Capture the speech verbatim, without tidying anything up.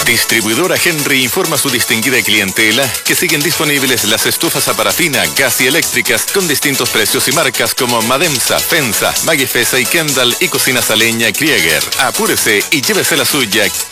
Distribuidora Henry informa a su distinguida clientela que siguen disponibles las estufas a parafina, gas y eléctricas con distintos precios y marcas como Mademsa, Fensa, Magifesa y Kendall y cocinas a leña Krieger. Apúrese y llévese la suya,